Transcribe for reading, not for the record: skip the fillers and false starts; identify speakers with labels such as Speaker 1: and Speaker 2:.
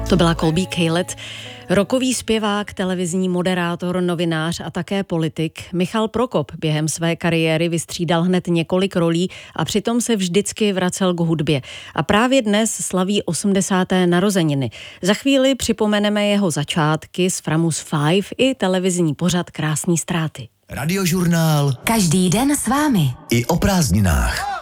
Speaker 1: To byla Colby Calette, rockový zpěvák, televizní moderátor, novinář a také politik. Michal Prokop během své kariéry vystřídal hned několik rolí a přitom se vždycky vracel k hudbě. A právě dnes slaví 80. narozeniny. Za chvíli připomeneme jeho začátky z Framus 5 i televizní pořad Krásný ztráty.
Speaker 2: Radiožurnál.
Speaker 3: Každý den s vámi.
Speaker 2: I o prázdninách.